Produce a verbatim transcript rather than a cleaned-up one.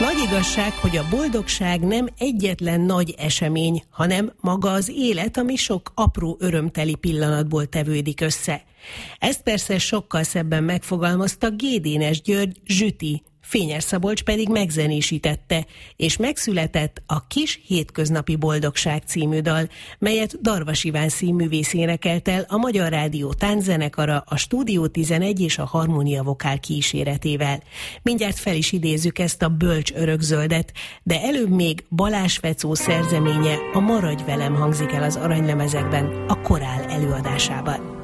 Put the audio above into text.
Nagy igazság, hogy a boldogság nem egyetlen nagy esemény, hanem maga az élet, ami sok apró örömteli pillanatból tevődik össze. Ezt persze sokkal szebben megfogalmazta Gédénes György Zsüti, Fényes Szabolcs pedig megzenésítette, és megszületett a Kis hétköznapi boldogság című dal, melyet Darvas Iván színművész énekelt el a Magyar Rádió tánczenekara a Stúdió tizenegy és a Harmónia Vokál kíséretével. Mindjárt fel is idézzük ezt a bölcs örökzöldet, de előbb még Balázs Fecó szerzeménye, a Maradj velem hangzik el az aranylemezekben, a Korál előadásában.